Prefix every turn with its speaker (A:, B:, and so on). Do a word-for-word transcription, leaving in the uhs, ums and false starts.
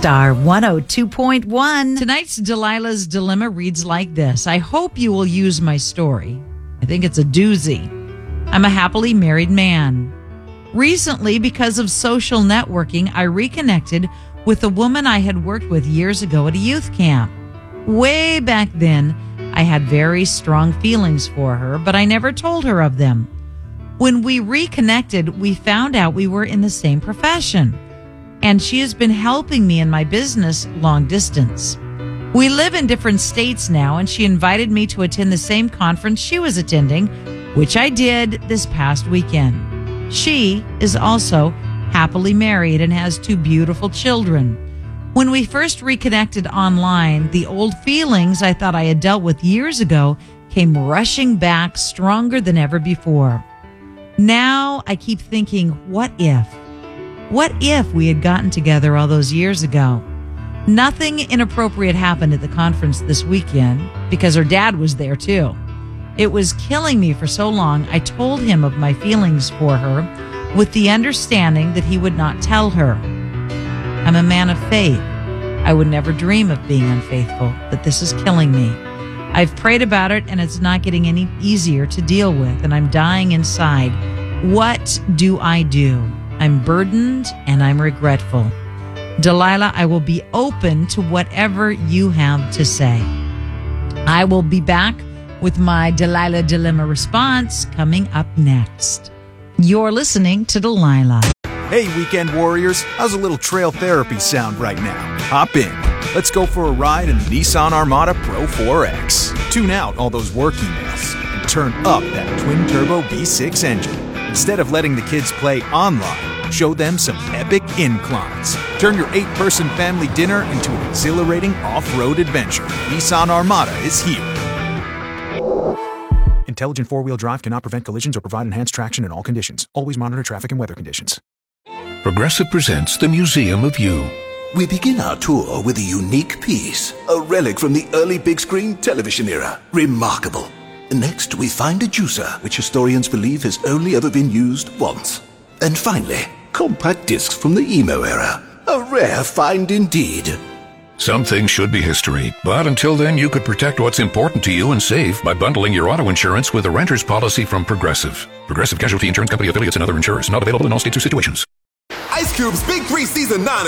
A: Star one oh two point one.
B: Tonight's Delilah's Dilemma reads like this. I hope you will use my story. I think it's a doozy. I'm a happily married man. Recently, because of social networking, I reconnected with a woman I had worked with years ago at a youth camp. Way back then, I had very strong feelings for her, but I never told her of them. When we reconnected, we found out we were in the same profession, and she has been helping me in my business long distance. We live in different states now, and she invited me to attend the same conference she was attending, which I did this past weekend. She is also happily married and has two beautiful children. When we first reconnected online, the old feelings I thought I had dealt with years ago came rushing back stronger than ever before. Now I keep thinking, what if? What if we had gotten together all those years ago? Nothing inappropriate happened at the conference this weekend because her dad was there too. It was killing me for so long. I told him of my feelings for her with the understanding that he would not tell her. I'm a man of faith. I would never dream of being unfaithful, but this is killing me. I've prayed about it and it's not getting any easier to deal with, and I'm dying inside. What do I do? I'm burdened and I'm regretful. Delilah, I will be open to whatever you have to say. I will be back with my Delilah Dilemma response coming up next. You're listening to Delilah.
C: Hey, weekend warriors, how's a little trail therapy sound right now? Hop in. Let's go for a ride in the Nissan Armada Pro four X. Tune out all those work emails and turn up that twin-turbo V six engine. Instead of letting the kids play online, show them some epic inclines. Turn your eight-person family dinner into an exhilarating off-road adventure. Nissan Armada is here. Intelligent four-wheel drive cannot prevent collisions or provide enhanced traction in all conditions. Always monitor traffic and weather conditions.
D: Progressive presents the Museum of You.
E: We begin our tour with a unique piece, a relic from the early big screen television era. Remarkable. Next, we find a juicer, which historians believe has only ever been used once. And finally, compact discs from the emo era. A rare find indeed.
D: Some things should be history, but until then you could protect what's important to you and save by bundling your auto insurance with a renter's policy from Progressive. Progressive Casualty Insurance Company affiliates and other insurers. Not available in all states or situations.
F: Ice Cube's Big Three Season nine